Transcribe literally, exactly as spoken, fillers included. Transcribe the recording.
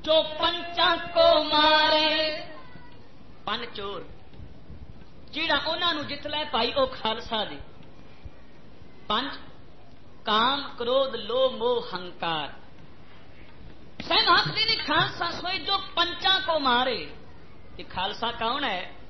जो पंचा को मारे। पंज चोर जिहड़ा उन्हां नूं जित लै भाई ओ खालसा दे। पंज काम क्रोध लोभ मोह हंकार। सैन आखदे ने खालसा सोए जो पंचा को मारे। ये खालसा कौन है?